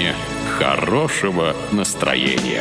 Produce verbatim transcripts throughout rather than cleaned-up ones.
сегодня хорошего настроения.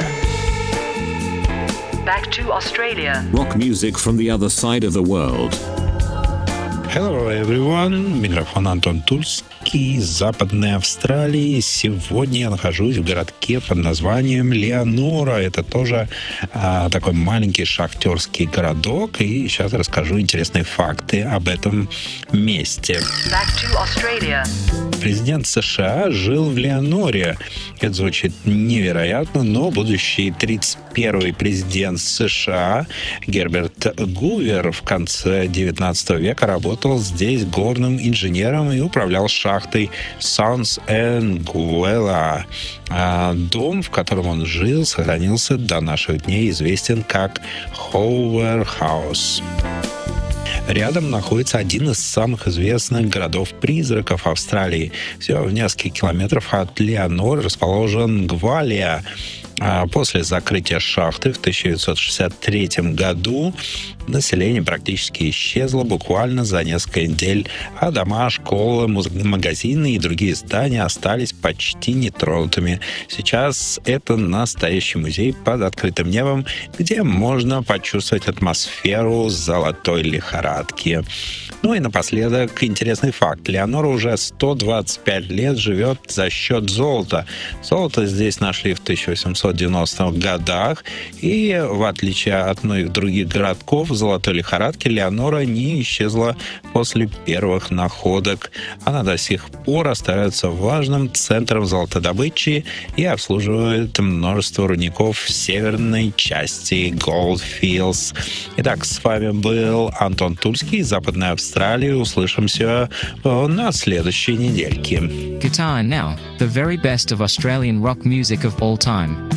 Back to Australia. Rock music from the other side of the world. Hello everyone, микрофон Антон Тульский из Западной Австралии. Сегодня я нахожусь в городке под названием Леонора. Это тоже а, такой маленький шахтерский городок. И сейчас расскажу интересные факты об этом месте. Back to Australia. Президент США жил в Леоноре. Это звучит невероятно, но будущий тридцать первый президент США Герберт Гувер в конце девятнадцатого века работал здесь горным инженером и управлял шахтой Sons and Guella. А дом, в котором он жил, сохранился до наших дней, известен как Hoover House. Рядом находится один из самых известных городов-призраков Австралии. Всего в нескольких километров от Леонор расположен Гвалия. После закрытия шахты в тысяча девятьсот шестьдесят третьем году население практически исчезло буквально за несколько недель, а дома, школы, магазины и другие здания остались почти нетронутыми. Сейчас это настоящий музей под открытым небом, где можно почувствовать атмосферу золотой лихорадки. Ну и напоследок интересный факт. Леонора уже сто двадцать пять лет живет за счет золота. Золото здесь нашли в тысяча восемьсот девяностых годах, и в отличие от многих других городков, золотой лихорадки Леонора не исчезла после первых находок. Она до сих пор остается важным центром золотодобычи и обслуживает множество рудников в северной части Goldfields. Итак, с вами был Антон Тульский из Западной Австралии. Услышимся на следующей недельке. Guitar Now, the very best of Australian rock music of all time.